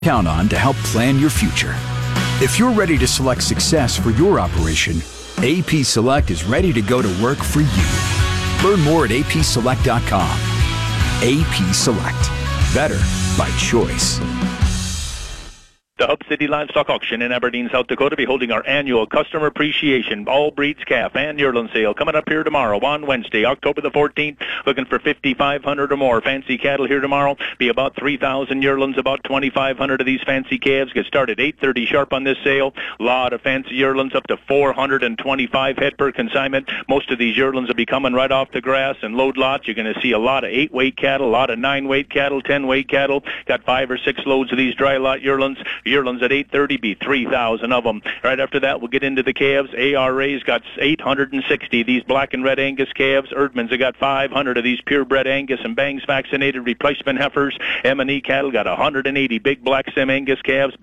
count on to help plan your future. If you're ready to select success for your operation, AP Select is ready to go to work for you. Learn more at apselect.com. AP Select. Better by choice. The Hub City Livestock Auction in Aberdeen, South Dakota, be holding our annual Customer Appreciation All Breeds Calf and Yearling Sale coming up here tomorrow on Wednesday, October the 14th. Looking for 5,500 or more fancy cattle here tomorrow. Be about 3,000 yearlings, about 2,500 of these fancy calves. Get started 8:30 sharp on this sale. A lot of fancy yearlings, up to 425 head per consignment. Most of these yearlings will be coming right off the grass and load lots. You're going to see a lot of 8-weight cattle, a lot of 9-weight cattle, 10-weight cattle. Got 5 or 6 loads of these dry lot yearlings. Yearlings at 8:30, be 3,000 of them. Right after that, we'll get into the calves. ARA's got 860 these black and red Angus calves. Erdman's have got 500 of these purebred Angus and bangs vaccinated replacement heifers. M&E cattle got 180 big black Sim Angus calves.